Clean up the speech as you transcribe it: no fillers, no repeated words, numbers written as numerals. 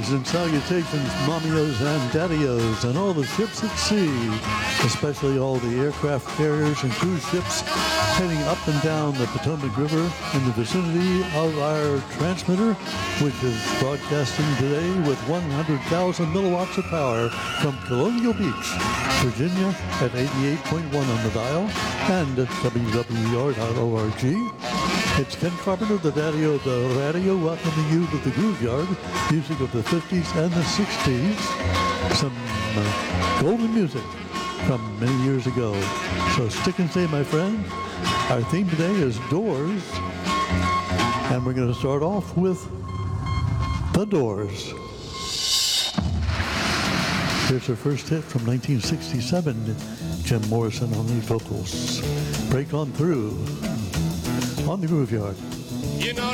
Greetings and salutations, mommios and daddios, and all the ships at sea, especially all the aircraft carriers and cruise ships heading up and down the Potomac River in the vicinity of our transmitter, which is broadcasting today with 100,000 milliwatts of power from Colonial Beach, Virginia at 88.1 on the dial and at wwr.org. It's Ken Carpenter, the daddy of the radio, welcoming you to the Groove Yard, music of the 50s and the 60s. Some golden music from many years ago. So stick and stay, my friend. Our theme today is Doors, and we're going to start off with The Doors. Here's our first hit from 1967, Jim Morrison on lead vocals. Break On Through on the Groove Yard. You know